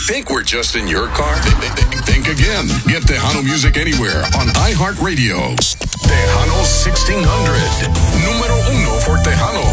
Think we're just in your car? Think again. Get Tejano music anywhere on iHeartRadio. Tejano 1600. Número uno for Tejanos.